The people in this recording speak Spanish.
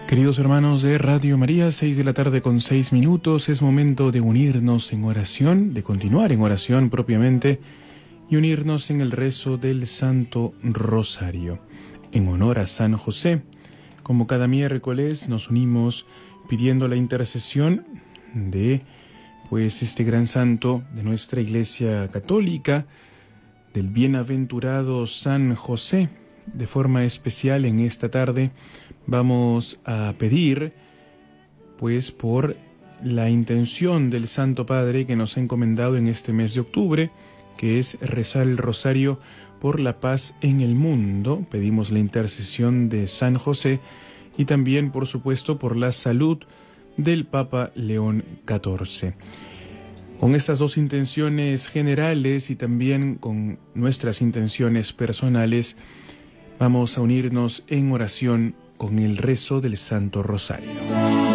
Queridos hermanos de Radio María, 6 de la tarde con 6 minutos, es momento de unirnos en oración, de continuar en oración propiamente y unirnos en el rezo del Santo Rosario. En honor a San José, como cada miércoles nos unimos pidiendo la intercesión de este gran santo de nuestra Iglesia Católica, del bienaventurado San José. De forma especial en esta tarde vamos a pedir por la intención del Santo Padre que nos ha encomendado en este mes de octubre, que es rezar el rosario por la paz en el mundo. Pedimos la intercesión de San José y también, por supuesto, por la salud del Papa León XIV. Con estas dos intenciones generales y también con nuestras intenciones personales, vamos a unirnos en oración con el rezo del Santo Rosario.